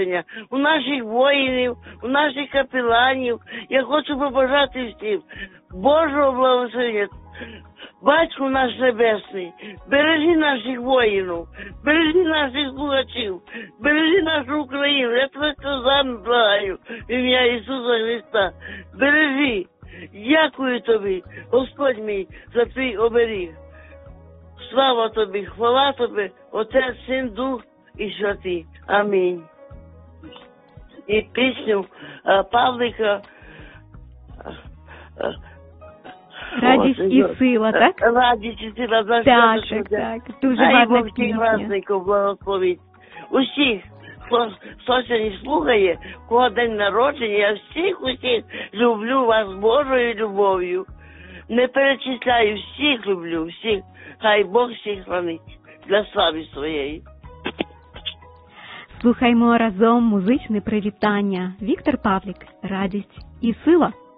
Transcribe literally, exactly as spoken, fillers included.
народження, у наших воїнів, у наших капеланів. Я хочу побажати всім Божого благословення. Батько наш Небесний, бережи наших воїнів, бережи наших слухачів, бережи нашу Україну. Я тебе сказам благаю в ім'я Ісуса Христа. Бережи. Дякую тобі, Господь мій, за твій оберіг. Слава тобі, хвала тобі, Отець, Син, Дух і Святий. Амінь. І пісню а, Павлика а, Радість О, і сила, так? Радість і сила. За Так, що так, це? так. Дуже Хай гарна Бог всіх пісня. власників благословить. Усіх, хто, хто сьогодні слухає, кого день народження, я всіх усіх люблю вас Божою любов'ю. Не перечисляю, всіх люблю, всіх. Хай Бог всіх хранить для слави своєї. Слухаймо разом музичне привітання. Віктор Павлік. Радість і сила.